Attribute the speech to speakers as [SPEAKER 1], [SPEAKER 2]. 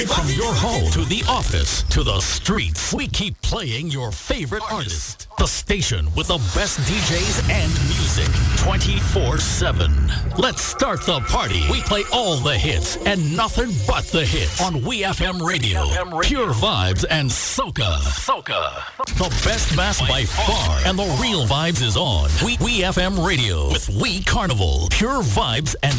[SPEAKER 1] From your home to the office to the streets, we keep playing your favorite artist. The station with the best DJs and music 24/7. Let's start the party. We play all the hits and nothing but the hits on WeFM Radio. Pure vibes and soca. The best mass by far, and the real vibes is on. WeFM Radio with We Carnival. Pure vibes and